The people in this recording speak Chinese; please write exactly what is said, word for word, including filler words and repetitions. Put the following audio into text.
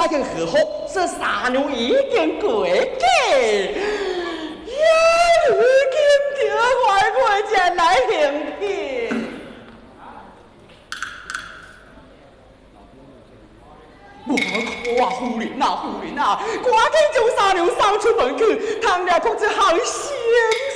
我已经和好，这三娘已经过嫁，呀，金条快快前来迎接。我可啊，夫人啊，夫人啊，赶紧将三娘送出门去，通了国这好先